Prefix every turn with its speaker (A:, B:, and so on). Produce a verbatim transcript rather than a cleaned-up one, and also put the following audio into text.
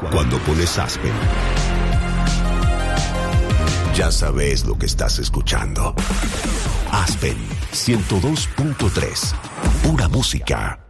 A: Cuando pones Aspen, ya sabes lo que estás escuchando. Aspen ciento dos punto tres. Pura música.